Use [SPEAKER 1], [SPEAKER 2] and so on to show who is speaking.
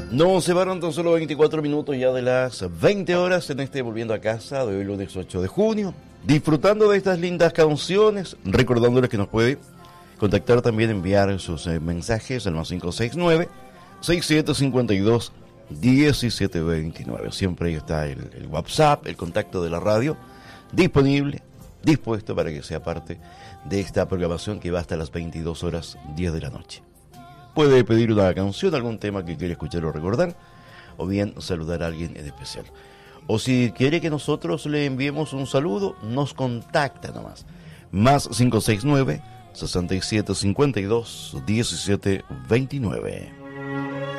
[SPEAKER 1] Nos llevaron tan solo 24 minutos ya de las 20 horas en este Volviendo a Casa de hoy lunes 8 de junio. Disfrutando de estas lindas canciones, recordándoles que nos puede contactar también, enviar sus mensajes al más 569-6752-1729. Siempre ahí está el WhatsApp, el contacto de la radio, disponible, dispuesto para que sea parte de esta programación que va hasta las 22 horas 10 de la noche. Puede pedir una canción, algún tema que quiere escuchar o recordar, o bien saludar a alguien en especial. O si quiere que nosotros le enviemos un saludo, nos contacta nomás. Más 569-6752-1729.